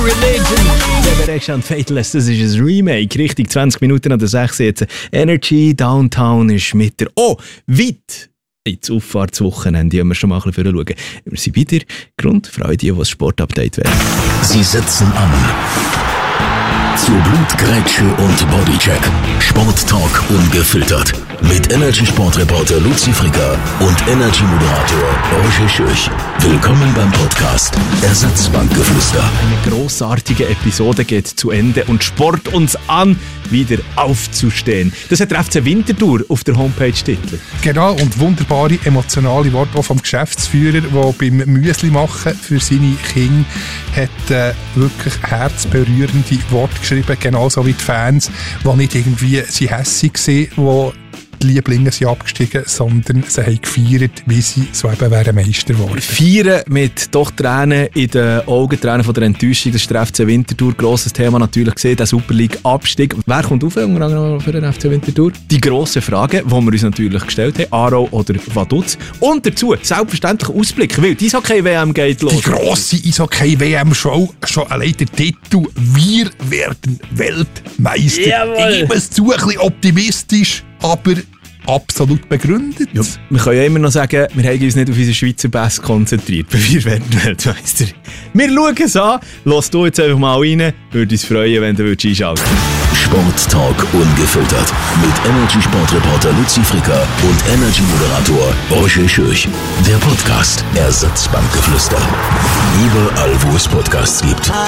Religion. Separation Faithless, das ist ein Remake. Richtig 20 Minuten an der 6 jetzt. Energy Downtown ist mit der... Oh, weit ins Auffahrtswochenende haben wir schon mal ein bisschen schauen. Wir sind wieder Grund für all die das Sportupdate werden. Sie setzen an. Zur Blutgrätsche und Bodycheck. Sporttalk ungefiltert. Mit Energy-Sportreporter Luzi Fricker und Energy-Moderator Roger Schürch. Willkommen beim Podcast Ersatzbankgeflüster. Eine grossartige Episode geht zu Ende und spornt uns an, wieder aufzustehen. Das hat der FC Winterthur auf der Homepage titelt. Genau, und wunderbare emotionale Worte auch vom Geschäftsführer, der beim Müsli machen für seine Kinder hat wirklich herzberührende Worte geschrieben, genauso wie die Fans, die nicht irgendwie hässig waren, die Lieblinge sind abgestiegen, sondern sie haben gefeiert, wie sie so eben wären Meister geworden. Feiern mit doch Tränen in den Augen, Tränen von der Enttäuschung. Das ist der FC Winterthur. Grosses Thema natürlich gesehen, der Super League-Abstieg. Wer kommt auf unter anderem für den FC Winterthur? Die grosse Frage, die wir uns natürlich gestellt haben, Aarau oder Vaduz. Und dazu selbstverständlich Ausblick, weil die Eishockey-WM geht los. Die grosse Eishockey-WM-Show, schon allein der Titel, wir werden Weltmeister. Jawohl. Ich gebe es zu, ein bisschen optimistisch, aber absolut begründet. Ja, wir können ja immer noch sagen, wir haben uns nicht auf unsere Schweizer Bass konzentriert, weil wir werden Weltmeister. Wir schauen es an. Lass du jetzt einfach mal rein. Würde uns freuen, wenn du einschalten würdest. Sporttalk ungefiltert. Mit Energy-Sportreporter Luzi Fricker und Energy-Moderator Roger Schürch. Der Podcast Ersatzbankgeflüster. Überall, wo es Podcasts gibt.